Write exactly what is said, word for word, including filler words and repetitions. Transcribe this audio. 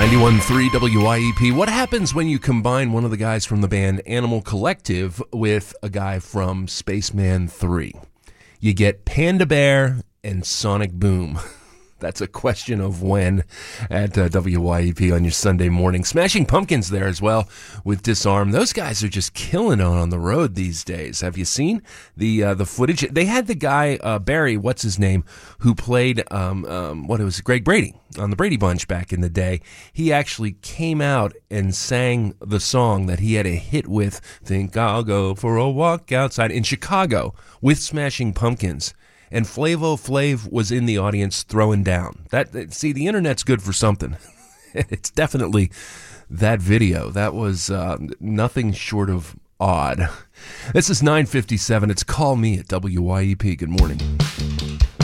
ninety-one point three W I E P. What happens when you combine one of the guys from the band Animal Collective with a guy from Spaceman three? You get Panda Bear and Sonic Boom. That's a question of when at uh, W Y E P on your Sunday morning. Smashing Pumpkins there as well with Disarm. Those guys are just killing it on the road these days. Have you seen the uh, the footage? They had the guy, uh, Barry, what's his name, who played, um, um, what it was, Greg Brady on the Brady Bunch back in the day. He actually came out and sang the song that he had a hit with, Think I'll Go for a Walk Outside, in Chicago with Smashing Pumpkins. And Flavo Flav was in the audience throwing down. That see, the internet's good for something. It's definitely that video. That was uh, nothing short of odd. This is nine fifty-seven. It's Call Me at W Y E P. Good morning.